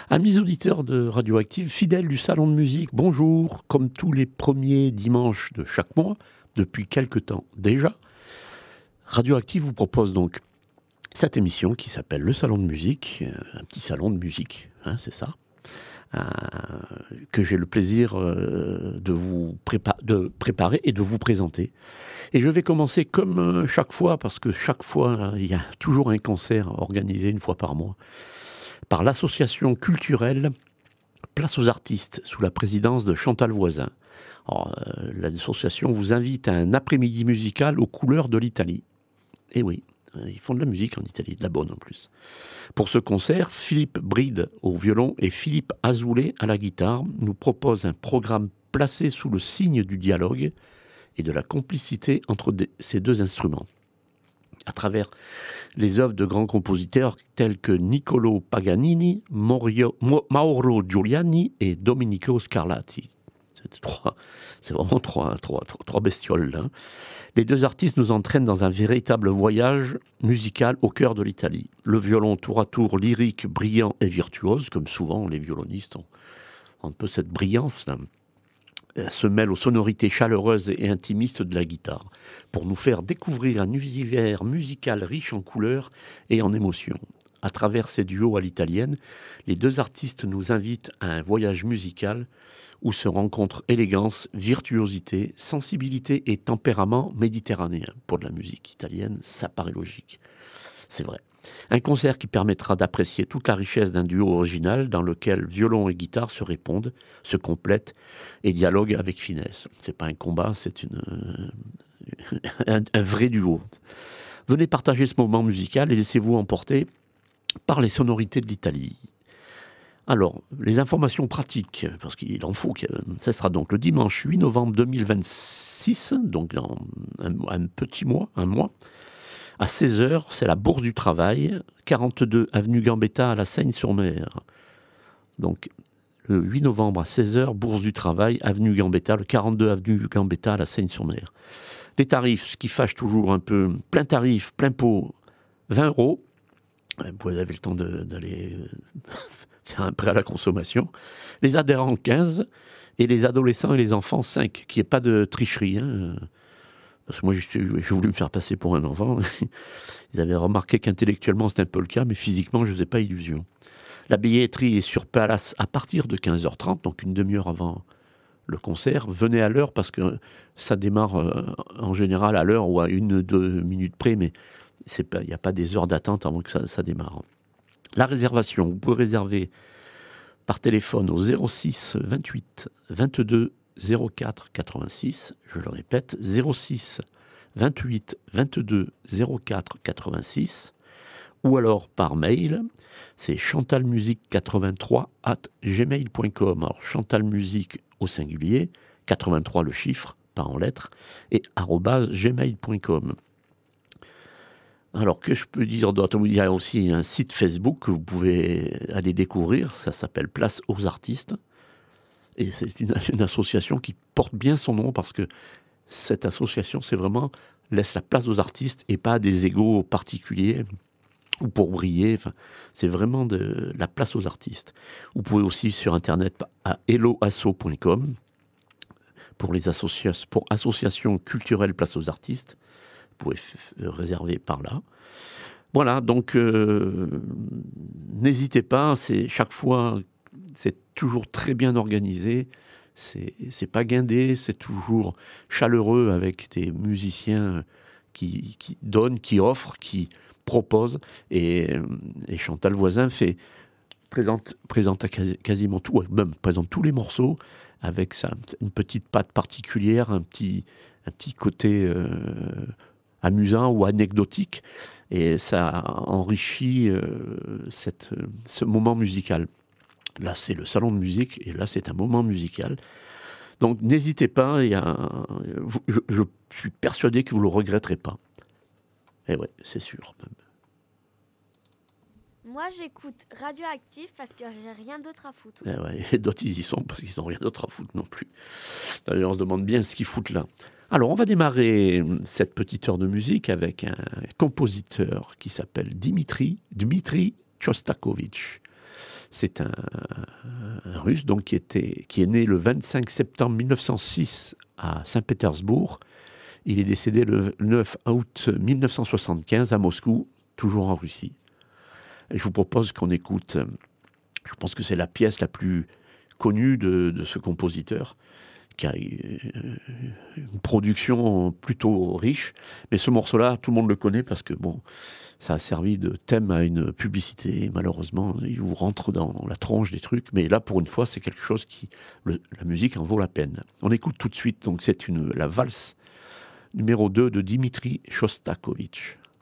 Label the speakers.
Speaker 1: Amis auditeurs de Radioactive, fidèles du Salon de musique, bonjour. Comme tous les premiers dimanches de chaque mois, depuis quelque temps déjà, Radioactive vous propose donc cette émission qui s'appelle Le Salon de musique, un petit salon de musique, c'est ça, que j'ai le plaisir de vous préparer et de vous présenter. Et je vais commencer comme chaque fois, parce que chaque fois, il y a toujours un concert organisé une fois par mois, par l'association culturelle Place aux artistes, sous la présidence de Chantal Voisin. L'association vous invite à un après-midi musical aux couleurs de l'Italie. Et oui, ils font de la musique en Italie, de la bonne en plus. Pour ce concert, Philippe Bride au violon et Philippe Azoulay à la guitare nous proposent un programme placé sous le signe du dialogue et de la complicité entre ces deux instruments. À travers les œuvres de grands compositeurs tels que Niccolò Paganini, Mauro Giuliani et Domenico Scarlatti. C'est vraiment trois bestioles là. Les deux artistes nous entraînent dans un véritable voyage musical au cœur de l'Italie. Le violon tour à tour lyrique, brillant et virtuose, comme souvent les violonistes ont un peu cette brillance là, se mêle aux sonorités chaleureuses et intimistes de la guitare, pour nous faire découvrir un univers musical riche en couleurs et en émotions. À travers ces duos à l'italienne, les deux artistes nous invitent à un voyage musical où se rencontrent élégance, virtuosité, sensibilité et tempérament méditerranéen. Pour de la musique italienne, ça paraît logique. C'est vrai. Un concert qui permettra d'apprécier toute la richesse d'un duo original dans lequel violon et guitare se répondent, se complètent et dialoguent avec finesse. C'est pas un combat, c'est un vrai duo. Venez partager ce moment musical et laissez-vous emporter par les sonorités de l'Italie. Alors, les informations pratiques, parce qu'il en faut, ça sera donc le dimanche 8 novembre 2026, donc dans un petit mois, un mois, à 16h, c'est la Bourse du Travail, 42 avenue Gambetta à la Seyne-sur-Mer. Donc, le 8 novembre à 16h, Bourse du Travail, avenue Gambetta, le 42 avenue Gambetta à la Seyne-sur-Mer. Les tarifs, ce qui fâche toujours un peu, plein tarif, plein pot, 20 €. Vous avez le temps d'aller faire un prêt à la consommation. Les adhérents, 15. Et les adolescents et les enfants, 5. Qu'il n'y ait pas de tricherie, Parce que moi, j'ai voulu me faire passer pour un enfant. Ils avaient remarqué qu'intellectuellement, c'était un peu le cas, mais physiquement, je ne faisais pas illusion. La billetterie est sur place à partir de 15h30, donc une demi-heure avant le concert. Venez à l'heure parce que ça démarre en général à l'heure ou à 1-2 minutes près, mais il n'y a pas des heures d'attente avant que ça démarre. La réservation, vous pouvez réserver par téléphone au 06 28 22 04 86, je le répète, 06 28 22 04 86, ou alors par mail, c'est chantalmusique83@gmail.com. Alors chantalmusique au singulier, 83 le chiffre, pas en lettres, et @gmail.com. Alors, que je peux dire d'autre ? Il y a aussi un site Facebook que vous pouvez aller découvrir, ça s'appelle Place aux artistes. Et c'est une association qui porte bien son nom parce que cette association, c'est vraiment laisse la place aux artistes et pas à des égos particuliers ou pour briller. Enfin, c'est vraiment de la place aux artistes. Vous pouvez aussi sur Internet à helloasso.com pour associations culturelles place aux artistes. Vous pouvez réserver par là. Voilà, donc n'hésitez pas, chaque fois, c'est toujours très bien organisé, c'est pas guindé, c'est toujours chaleureux avec des musiciens qui donnent, qui offrent, qui proposent. Et Chantal Voisin présente quasiment tout, même présente tous les morceaux avec une petite patte particulière, un petit côté amusant ou anecdotique, et ça enrichit ce moment musical. Là, c'est le salon de musique, et là, c'est un moment musical. Donc, n'hésitez pas, je suis persuadé que vous ne le regretterez pas. Et ouais, c'est sûr. Même.
Speaker 2: Moi, j'écoute Radioactive parce que j'ai rien d'autre à foutre.
Speaker 1: Et ouais, et d'autres, ils y sont parce qu'ils n'ont rien d'autre à foutre non plus. D'ailleurs, on se demande bien ce qu'ils foutent là. Alors, on va démarrer cette petite heure de musique avec un compositeur qui s'appelle Dmitri Shostakovich. C'est un Russe donc, qui est né le 25 septembre 1906 à Saint-Pétersbourg. Il est décédé le 9 août 1975 à Moscou, toujours en Russie. Et je vous propose qu'on écoute, je pense que c'est la pièce la plus connue de ce compositeur, qui a une production plutôt riche. Mais ce morceau-là, tout le monde le connaît parce que bon, ça a servi de thème à une publicité. Malheureusement, il vous rentre dans la tronche des trucs. Mais là, pour une fois, c'est quelque chose qui... la musique en vaut la peine. On écoute tout de suite. Donc, c'est la valse numéro 2 de Dimitri Shostakovich.